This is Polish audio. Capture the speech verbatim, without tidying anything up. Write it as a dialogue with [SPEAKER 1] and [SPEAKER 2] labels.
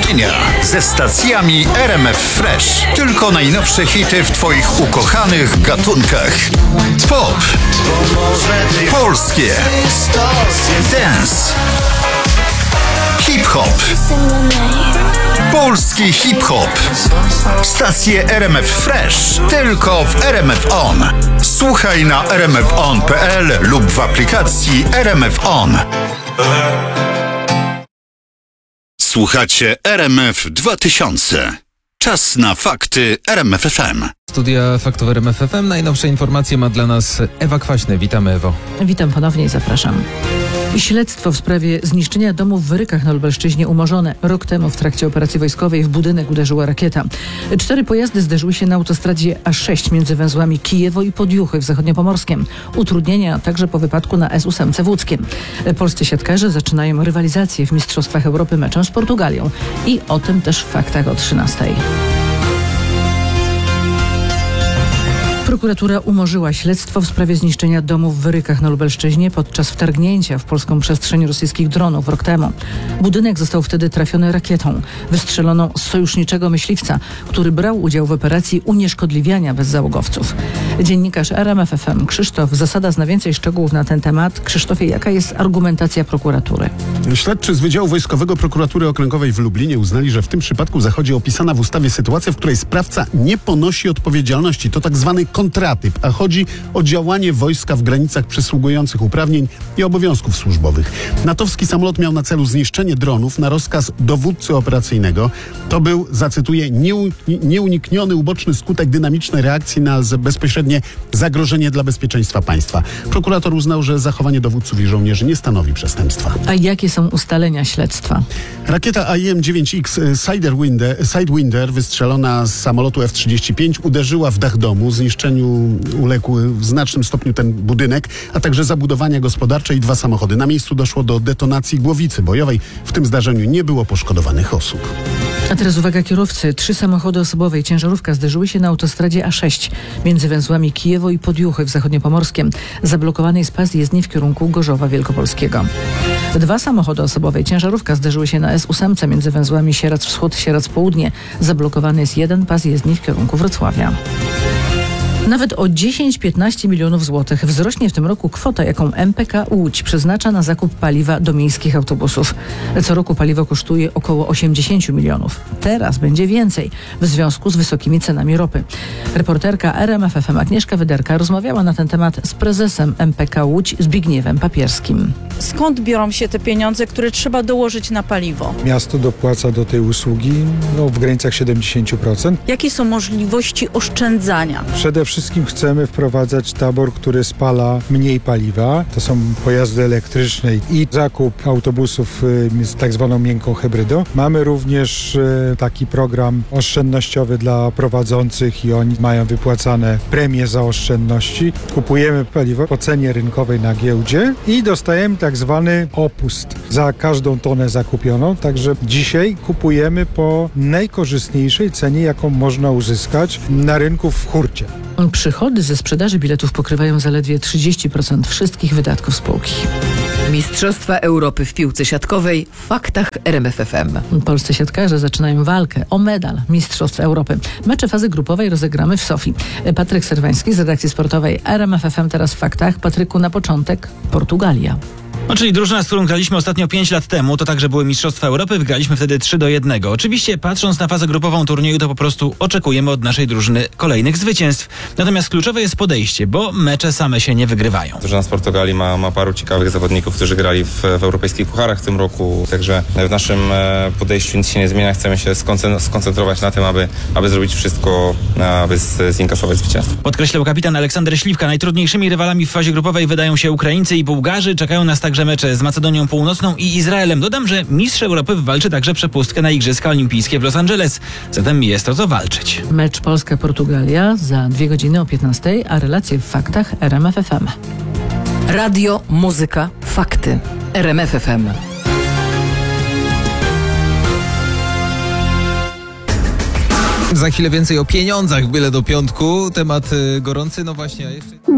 [SPEAKER 1] dnia ze stacjami R M F Fresh. Tylko najnowsze hity w Twoich ukochanych gatunkach. Pop, polskie, dance, hip-hop, polski hip-hop. Stacje R M F Fresh tylko w R M F On. Słuchaj na r m f on kropka p l lub w aplikacji R M F On. Słuchacie R M F dwa tysiące. Czas na fakty R M F F M.
[SPEAKER 2] Studia Faktów R M F F M. Najnowsze informacje ma dla nas Ewa Kwaśny. Witamy, Ewo.
[SPEAKER 3] Witam ponownie i zapraszam. Śledztwo w sprawie zniszczenia domu w Wyrykach na Lubelszczyźnie umorzone. Rok temu w trakcie operacji wojskowej w budynek uderzyła rakieta. Cztery pojazdy zderzyły się na autostradzie A sześć między węzłami Kijewo i Podjuchy w Zachodniopomorskiem. Utrudnienia także po wypadku na S osiem w Łódzkiem. Polscy siatkarze zaczynają rywalizację w Mistrzostwach Europy meczem z Portugalią. I o tym też w faktach o trzynastej. Prokuratura umorzyła śledztwo w sprawie zniszczenia domu w Wyrykach na Lubelszczyźnie podczas wtargnięcia w polską przestrzeń rosyjskich dronów rok temu. Budynek został wtedy trafiony rakietą, wystrzeloną z sojuszniczego myśliwca, który brał udział w operacji unieszkodliwiania bezzałogowców. Dziennikarz R M F F M Krzysztof Zasada zna więcej szczegółów na ten temat. Krzysztofie, jaka jest argumentacja prokuratury?
[SPEAKER 4] Śledczy z Wydziału Wojskowego Prokuratury Okręgowej w Lublinie uznali, że w tym przypadku zachodzi opisana w ustawie sytuacja, w której sprawca nie ponosi odpowiedzialności. To tak zwany kontratyp, a chodzi o działanie wojska w granicach przysługujących uprawnień i obowiązków służbowych. natowski samolot miał na celu zniszczenie dronów na rozkaz dowódcy operacyjnego. To był, zacytuję, nieu, nieunikniony uboczny skutek dynamicznej reakcji na bezpośrednie zagrożenie dla bezpieczeństwa państwa. Prokurator uznał, że zachowanie dowódców i żołnierzy nie stanowi przestępstwa.
[SPEAKER 3] A jakie są ustalenia śledztwa?
[SPEAKER 4] Rakieta A I M dziewięć X Sidewinder, Sidewinder wystrzelona z samolotu F trzydzieści pięć uderzyła w dach domu. Zniszczeniu uległ w znacznym stopniu ten budynek, a także zabudowania gospodarcze i dwa samochody. Na miejscu doszło do detonacji głowicy bojowej. W tym zdarzeniu nie było poszkodowanych osób.
[SPEAKER 3] A teraz uwaga kierowcy. Trzy samochody osobowe i ciężarówka zderzyły się na autostradzie A sześć między węzłami Kijewo i Podjuchy w Zachodniopomorskiem. Zablokowany jest pas jezdni w kierunku Gorzowa Wielkopolskiego. Dwa samochody osobowe i ciężarówka zderzyły się na S osiem między węzłami Sieradz Wschód, Sieradz Południe. Zablokowany jest jeden pas jezdni w kierunku Wrocławia. Nawet o dziesięć do piętnastu milionów złotych wzrośnie w tym roku kwota, jaką M P K Łódź przeznacza na zakup paliwa do miejskich autobusów. Co roku paliwo kosztuje około osiemdziesiąt milionów. Teraz będzie więcej w związku z wysokimi cenami ropy. Reporterka R M F F M Agnieszka Wyderka rozmawiała na ten temat z prezesem M P K Łódź Zbigniewem Papierskim.
[SPEAKER 5] Skąd biorą się te pieniądze, które trzeba dołożyć na paliwo?
[SPEAKER 6] Miasto dopłaca do tej usługi no, w granicach siedemdziesiąt procent.
[SPEAKER 5] Jakie są możliwości oszczędzania?
[SPEAKER 6] Przede wszystkim chcemy wprowadzać tabor, który spala mniej paliwa. To są pojazdy elektryczne i zakup autobusów y, z tak zwaną miękką hybrydą. Mamy również y, taki program oszczędnościowy dla prowadzących i oni mają wypłacane premie za oszczędności. Kupujemy paliwo po cenie rynkowej na giełdzie i dostajemy tak zwany opust za każdą tonę zakupioną. Także dzisiaj kupujemy po najkorzystniejszej cenie, jaką można uzyskać na rynku w hurcie.
[SPEAKER 3] Przychody ze sprzedaży biletów pokrywają zaledwie trzydzieści procent wszystkich wydatków spółki.
[SPEAKER 7] Mistrzostwa Europy w piłce siatkowej w faktach R M F F M.
[SPEAKER 3] Polscy siatkarze zaczynają walkę o medal Mistrzostw Europy. Mecze fazy grupowej rozegramy w Sofii. Patryk Serwański z redakcji sportowej R M F F M teraz w faktach. Patryku, na początek Portugalia.
[SPEAKER 8] No, czyli drużyna, z którą graliśmy ostatnio pięć lat temu, to także były Mistrzostwa Europy, wygraliśmy wtedy trzy do jednego. Oczywiście patrząc na fazę grupową turnieju, to po prostu oczekujemy od naszej drużyny kolejnych zwycięstw. Natomiast kluczowe jest podejście, bo mecze same się nie wygrywają.
[SPEAKER 9] Drużyna z Portugalii ma, ma paru ciekawych zawodników, którzy grali w, w europejskich pucharach w tym roku, także w naszym podejściu nic się nie zmienia. Chcemy się skoncentrować na tym, aby, aby zrobić wszystko, aby zinkasować zwycięstwo.
[SPEAKER 8] Podkreślał kapitan Aleksander Śliwka. Najtrudniejszymi rywalami w fazie grupowej wydają się Ukraińcy i Bułgarzy. Czekają nas także mecze z Macedonią Północną i Izraelem. Dodam, że mistrz Europy wywalczy także przepustkę na Igrzyska Olimpijskie w Los Angeles. Zatem jest o co walczyć.
[SPEAKER 3] Mecz Polska-Portugalia za dwie godziny o piętnastej, a relacje w faktach R M F F M.
[SPEAKER 7] Radio, muzyka, fakty. R M F F M.
[SPEAKER 2] Za chwilę więcej o pieniądzach, byle do piątku. Temat y, gorący, no właśnie, a jeszcze...